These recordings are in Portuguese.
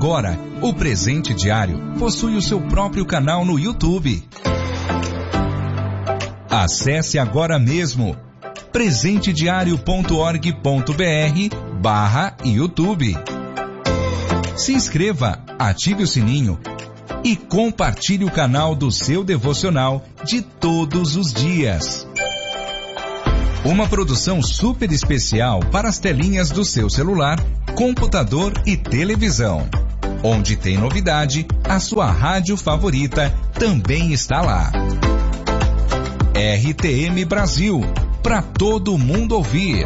Agora, o Presente Diário possui o seu próprio canal no YouTube. Acesse agora mesmo presentediario.org.br/YouTube. Se inscreva, ative o sininho e compartilhe o canal do seu devocional de todos os dias. Uma produção super especial para as telinhas do seu celular, computador e televisão. Onde tem novidade, a sua rádio favorita também está lá. RTM Brasil, para todo mundo ouvir.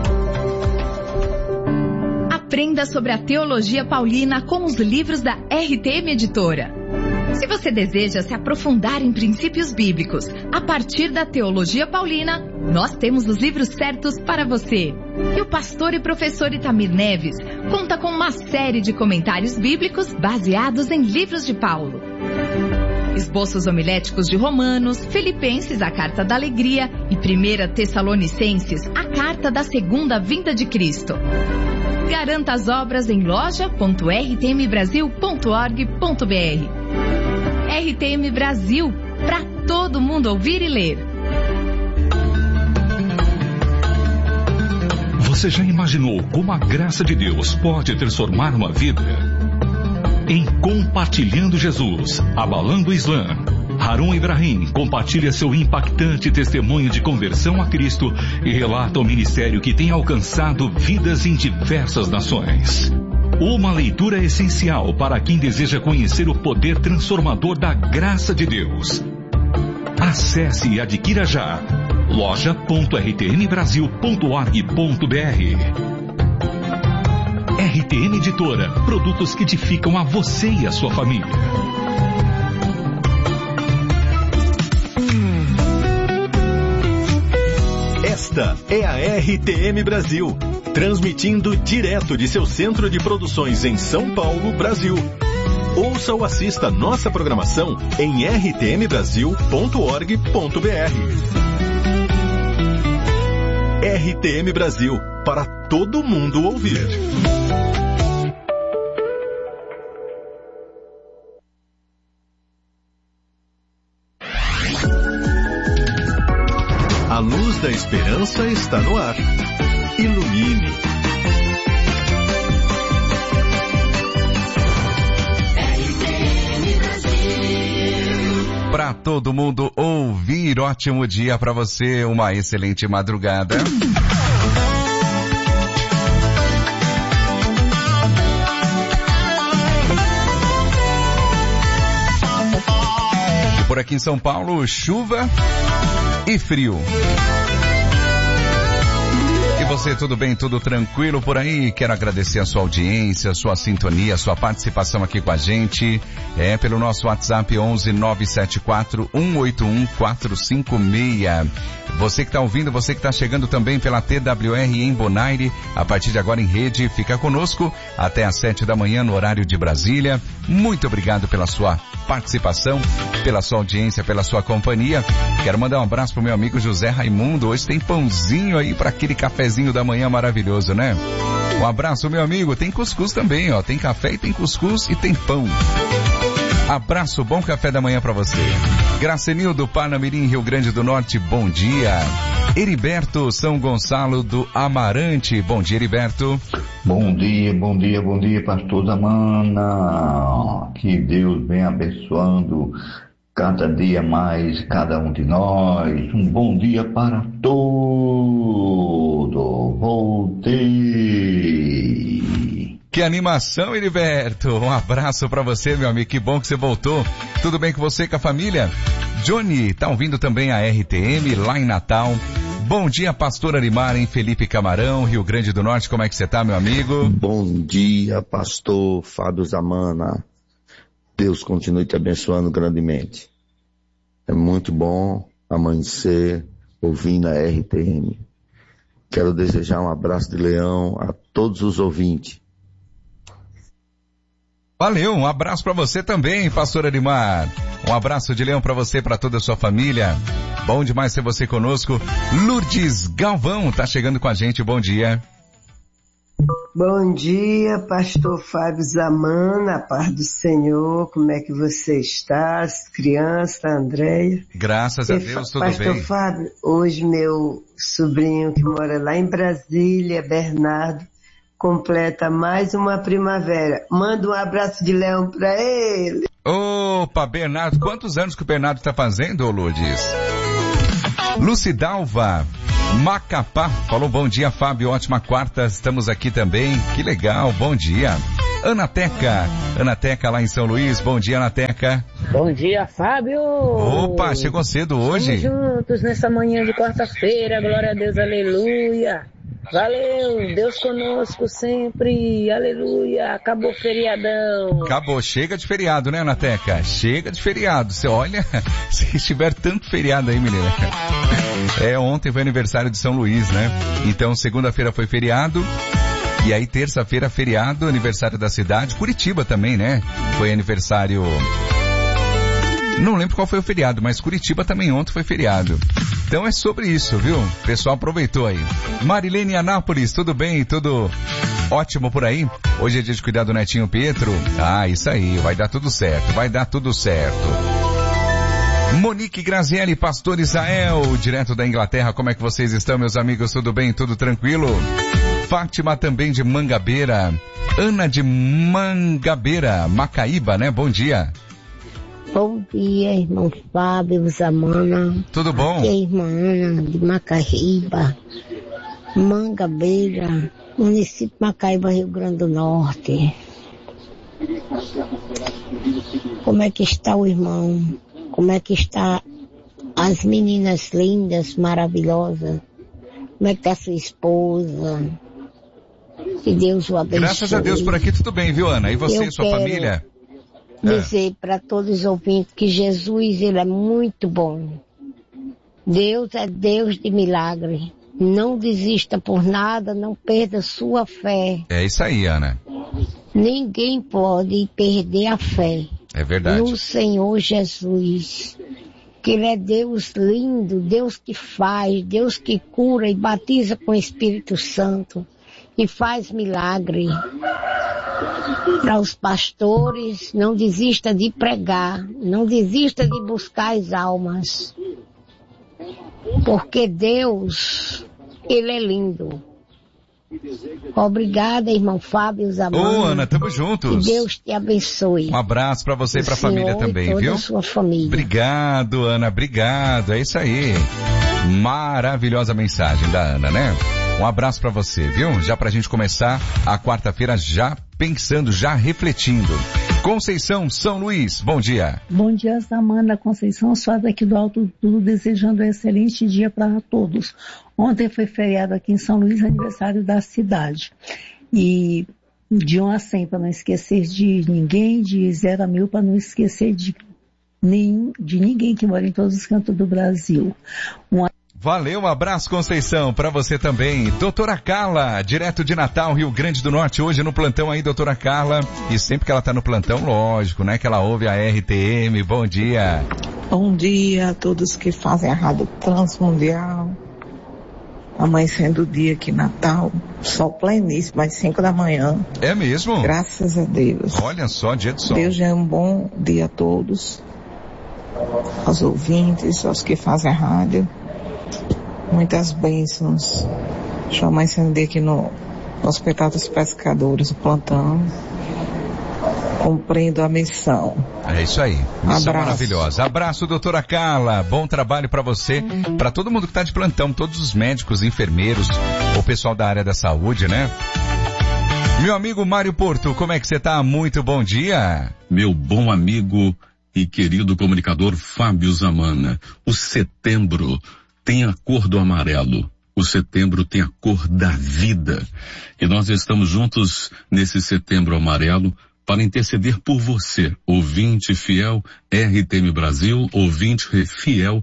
Aprenda sobre a teologia paulina com os livros da RTM Editora. Se você deseja se aprofundar em princípios bíblicos a partir da teologia paulina, nós temos os livros certos para você. E o pastor e professor Itamir Neves conta com uma série de comentários bíblicos baseados em livros de Paulo. Esboços homiléticos de Romanos, Filipenses, a Carta da Alegria e 1 Tessalonicenses, a Carta da Segunda Vinda de Cristo. Garanta as obras em loja.rtmbrasil.org.br. RTM Brasil, para todo mundo ouvir e ler. Você já imaginou como a graça de Deus pode transformar uma vida? Em Compartilhando Jesus, Abalando o Islã, Harun Ibrahim compartilha seu impactante testemunho de conversão a Cristo e relata o ministério que tem alcançado vidas em diversas nações. Uma leitura essencial para quem deseja conhecer o poder transformador da graça de Deus. Acesse e adquira já loja.rtmbrasil.org.br. RTM Editora, produtos que edificam a você e a sua família. Esta é a RTM Brasil, transmitindo direto de seu centro de produções em São Paulo, Brasil. Ouça ou assista nossa programação em rtmbrasil.org.br. RTM Brasil, para todo mundo ouvir. A luz da esperança está no ar. Ilumine. Para todo mundo ouvir, ótimo dia para você, uma excelente madrugada. E por aqui em São Paulo, chuva e frio. E você, tudo bem, tudo tranquilo por aí? Quero agradecer a sua audiência, a sua sintonia, a sua participação aqui com a gente. Pelo nosso WhatsApp 11-974-181-456. Você que está ouvindo, você que está chegando também pela TWR em Bonaire, a partir de agora em rede, fica conosco até às 7 da manhã no horário de Brasília. Muito obrigado pela sua participação, pela sua audiência, pela sua companhia. Quero mandar um abraço pro meu amigo José Raimundo. Hoje tem pãozinho aí para aquele cafezinho da manhã maravilhoso, né? Um abraço, meu amigo. Tem cuscuz também, ó. Tem café e tem cuscuz e tem pão. Abraço, bom café da manhã para você. Gracenildo, Parnamirim, Rio Grande do Norte, bom dia. Heriberto, São Gonçalo do Amarante, bom dia, Heriberto. Bom dia, pastor Zamana. Que Deus venha abençoando cada dia mais cada um de nós. Um bom dia para todos. Voltei. Que animação, Heriberto. Um abraço pra você, meu amigo. Que bom que você voltou. Tudo bem com você, com a família? Johnny, tá ouvindo também a RTM lá em Natal. Bom dia, pastor Arimar, em Felipe Camarão, Rio Grande do Norte. Como é que você tá, meu amigo? Bom dia, pastor Fábio Zamana. Deus continue te abençoando grandemente. É muito bom amanhecer ouvindo a RTM. Quero desejar um abraço de leão a todos os ouvintes. Valeu, um abraço para você também, pastor Arimar. Um abraço de leão para você e para toda a sua família. Bom demais ter você conosco. Lourdes Galvão tá chegando com a gente, bom dia. Bom dia, pastor Fábio Zamana, a paz do Senhor, como é que você está? As crianças, a Andréia? Graças a Deus, tudo pastor bem. Pastor Fábio, hoje meu sobrinho que mora lá em Brasília, Bernardo, completa mais uma primavera. Manda um abraço de leão pra ele. Opa, Bernardo, quantos anos que o Bernardo está fazendo, Lourdes? Lucidalva Macapá falou bom dia, Fábio, ótima quarta, estamos aqui também, que legal, bom dia. Anateca lá em São Luís, bom dia, Anateca. Bom dia, Fábio. Opa, chegou cedo hoje. Estamos juntos nessa manhã de quarta-feira, glória a Deus, aleluia. Valeu, Deus conosco sempre, aleluia, acabou o feriadão. Acabou, chega de feriado, né, Anateca? Chega de feriado, você olha, se estiver tanto feriado aí, menina. Ontem foi aniversário de São Luís, né? Então, segunda-feira foi feriado, e aí terça-feira feriado, aniversário da cidade, Curitiba também, né? Foi aniversário... Não lembro qual foi o feriado, mas Curitiba também ontem foi feriado. Então é sobre isso, viu? O pessoal aproveitou aí. Marilene Anápolis, tudo bem? Tudo ótimo por aí? Hoje é dia de cuidar do netinho Pietro. Ah, isso aí, vai dar tudo certo, vai dar tudo certo. Monique Grazielli, Pastor Israel, direto da Inglaterra, como é que vocês estão, meus amigos? Tudo bem? Tudo tranquilo? Fátima também de Mangabeira. Ana de Mangabeira, Macaíba, né? Bom dia. Bom dia, irmão Fábio Zamana. Tudo bom? Aqui é a irmã Ana de Macaíba, Mangabeira, município de Macaíba, Rio Grande do Norte. Como é que está o irmão? Como é que está as meninas lindas, maravilosas? Como é que está sua esposa? Que Deus o abençoe. Graças a Deus por aqui tudo bem, viu, Ana? E você e sua família? Dizer para todos os ouvintes que Jesus, ele é muito bom. Deus é Deus de milagre. Não desista por nada, não perda sua fé. É isso aí, Ana. Ninguém pode perder a fé. É verdade. No Senhor Jesus. Que ele é Deus lindo, Deus que faz, Deus que cura e batiza com o Espírito Santo. E faz milagre. Para os pastores, não desista de pregar, não desista de buscar as almas. Porque Deus, ele é lindo. Obrigada, irmão Fábio Zamana. Ô, Ana, tamo juntos. Que Deus te abençoe. Um abraço pra você e pra família também, toda viu? A sua família. Obrigado, Ana, obrigado. É isso aí. Maravilhosa mensagem da Ana, né? Um abraço pra você, viu? Já pra gente começar a quarta-feira já pensando, já refletindo. Conceição, São Luís, bom dia. Bom dia, Zamana Conceição, só daqui do Alto do desejando um excelente dia para todos. Ontem foi feriado aqui em São Luís, aniversário da cidade. E de 1 a 100 para não esquecer de ninguém, de 0 a 1000 para não esquecer de ninguém que mora em todos os cantos do Brasil. Valeu, um abraço, Conceição, pra você também. Doutora Carla, direto de Natal, Rio Grande do Norte, hoje no plantão aí, doutora Carla. E sempre que ela tá no plantão, lógico, né, que ela ouve a RTM. Bom dia. Bom dia a todos que fazem a Rádio Transmundial. Amanhecendo o dia aqui em Natal, sol pleníssimo, às 5 da manhã. É mesmo? Graças a Deus. Olha só, dia de sol. Deus já é um bom dia a todos. Aos ouvintes, aos que fazem a rádio. Muitas bênçãos. Estou amanhecendo aqui no Hospital dos Pescadores, o plantão. Cumprindo a missão. É isso aí. Missão Abraço. Maravilhosa. Abraço, doutora Carla. Bom trabalho para você, para todo mundo que está de plantão, todos os médicos, enfermeiros, o pessoal da área da saúde, né? Meu amigo Mário Porto, como é que você tá? Muito bom dia. Meu bom amigo e querido comunicador Fábio Zamana, o setembro tem a cor do amarelo. O setembro tem a cor da vida. E nós estamos juntos nesse setembro amarelo para interceder por você, ouvinte fiel RTM Brasil, ouvinte fiel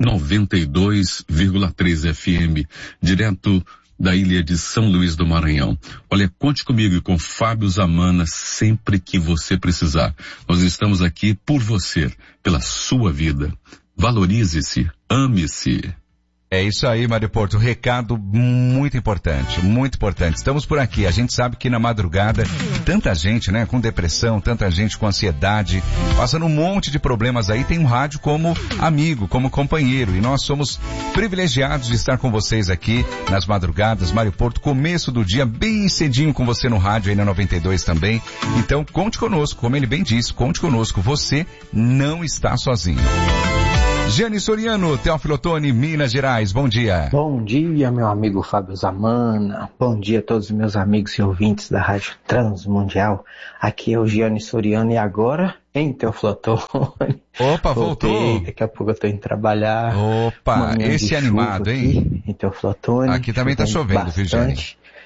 92,3 FM, direto da ilha de São Luís do Maranhão. Olha, conte comigo e com Fábio Zamana sempre que você precisar. Nós estamos aqui por você, pela sua vida. Valorize-se, ame-se. É isso aí, Mário Porto. Recado muito importante, muito importante. Estamos por aqui. A gente sabe que na madrugada, tanta gente, né, com depressão, tanta gente com ansiedade, passando um monte de problemas aí, tem um rádio como amigo, como companheiro. E nós somos privilegiados de estar com vocês aqui nas madrugadas. Mário Porto, começo do dia, bem cedinho com você no rádio aí na 92 também. Então, conte conosco, como ele bem disse, conte conosco. Você não está sozinho. Giane Soriano, Teófilo Otoni, Minas Gerais, bom dia. Bom dia, meu amigo Fábio Zamana, bom dia a todos os meus amigos e ouvintes da Rádio Transmundial. Aqui é o Giane Soriano e agora em Teófilo Otoni. Opa, voltou. Daqui a pouco eu tô indo trabalhar. Opa, esse é animado, hein? Em Teófilo Otoni. Aqui também tá chovendo, viu, Giane?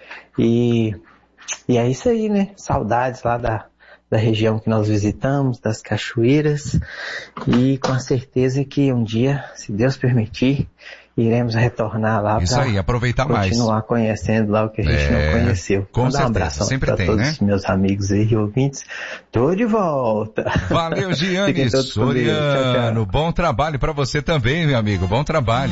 E é isso aí, né? Saudades lá da região que nós visitamos, das cachoeiras, e com a certeza que um dia, se Deus permitir, iremos retornar lá para aproveitar mais. Continuar conhecendo lá o que a gente não conheceu. Com certeza, um abraço sempre tem, todos os meus amigos aí e ouvintes. Tô de volta. Valeu, Giane Soriano. Bom trabalho para você também, meu amigo. Bom trabalho.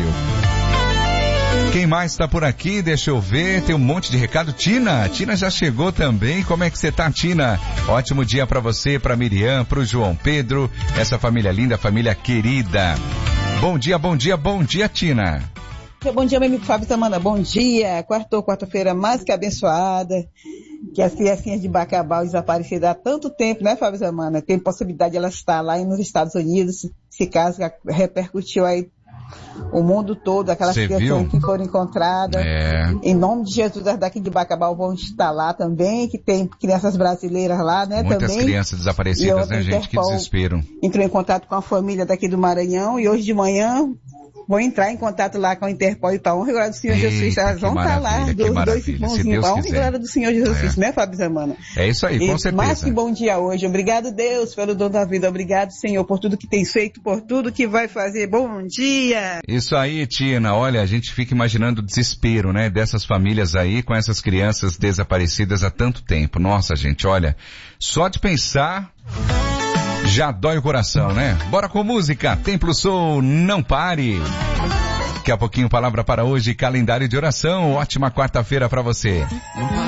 Quem mais está por aqui? Deixa eu ver, tem um monte de recado. Tina já chegou também. Como é que você tá, Tina? Ótimo dia para você, para Miriam, para o João Pedro, essa família linda, família querida. Bom dia, Tina. Bom dia, meu amigo Fábio Zamana, bom dia. Quarta-feira mais que abençoada, que as criancinhas de Bacabal desapareceram há tanto tempo, né, Fábio Zamana? Tem possibilidade de elas estar lá nos Estados Unidos, esse caso repercutiu aí o mundo todo, aquelas crianças que foram encontradas. Em nome de Jesus, daqui de Bacabal vão estar lá também, que tem crianças brasileiras lá, né? Muitas também. Crianças desaparecidas, né, gente? Que desespero. Entrou em contato com a família daqui do Maranhão e hoje de manhã vou entrar em contato lá com o Interpol e para a honra e glória do Senhor Jesus. Elas vão estar lá, dois irmãozinhos, para a honra e glória do Senhor Jesus, né, Fábio Zamana? É isso aí, com certeza. Mais que bom dia hoje. Obrigado, Deus, pelo dom da vida. Obrigado, Senhor, por tudo que tens feito, por tudo que vai fazer. Bom dia! Isso aí, Tina. Olha, a gente fica imaginando o desespero, né, dessas famílias aí com essas crianças desaparecidas há tanto tempo. Nossa, gente, olha, só de pensar já dói o coração, né? Bora com música. Templo Soul, não pare. Daqui a pouquinho, palavra para hoje, calendário de oração. Ótima quarta-feira para você.